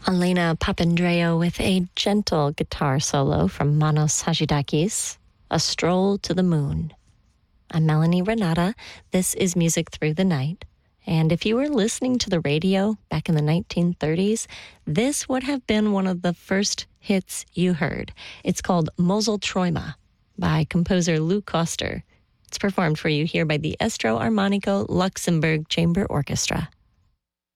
Elena Papandreou with a gentle guitar solo from Manos Hagidakis, A Stroll to the Moon. I'm Melanie Renata. This is Music Through the Night. And if you were listening to the radio back in the 1930s, this would have been one of the first hits you heard. It's called Mosel Träume by composer Lou Koster. It's performed for you here by the Estro Armonico Luxembourg Chamber Orchestra.